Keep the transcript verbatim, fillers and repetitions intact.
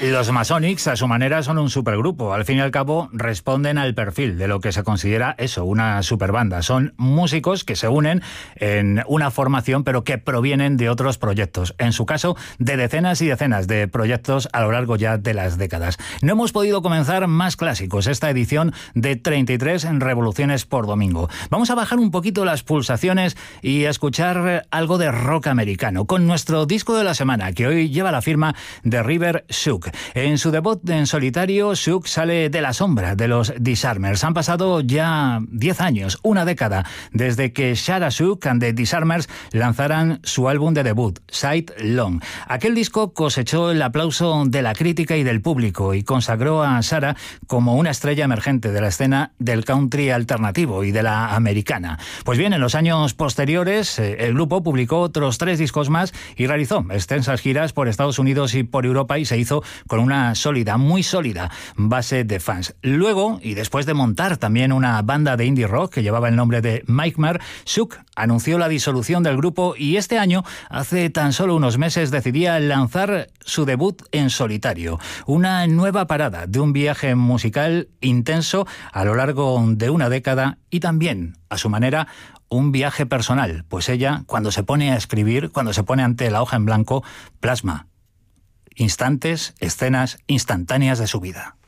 Los Masonics, a su manera, son un supergrupo. Al fin y al cabo, responden al perfil de lo que se considera eso, una superbanda. Son músicos que se unen en una formación, pero que provienen de otros proyectos. En su caso, de decenas y decenas de proyectos a lo largo ya de las décadas. No hemos podido comenzar más clásicos esta edición de treinta y tres revoluciones por domingo. Vamos a bajar un poquito las pulsaciones y a escuchar algo de rock americano con nuestro disco de la semana, que hoy lleva la firma de River Shook. En su debut en solitario, Shook sale de la sombra de los Disarmers. Han pasado ya diez años, una década, desde que Shara Shook and the Disarmers lanzaran su álbum de debut, Sight Long. Aquel disco cosechó el aplauso de la crítica y del público y consagró a Shara como una estrella emergente de la escena del country alternativo y de la americana. Pues bien, en los años posteriores, el grupo publicó otros tres discos más y realizó extensas giras por Estados Unidos y por Europa, y se hizo con una sólida, muy sólida base de fans. Luego, y después de montar también una banda de indie rock que llevaba el nombre de Mike Shook anunció la disolución del grupo y este año, hace tan solo unos meses, decidía lanzar su debut en solitario. Una nueva parada de un viaje musical intenso a lo largo de una década y también, a su manera, un viaje personal, pues ella, cuando se pone a escribir, cuando se pone ante la hoja en blanco, plasma instantes, escenas instantáneas de su vida.